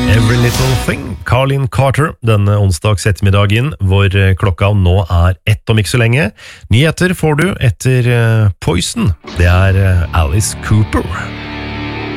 Every Little Thing, Carlin Carter, denne onsdags ettermiddagen, hvor klokka nå 1 om ikke så lenge. Nyheter får du etter Poison. Det Alice Cooper.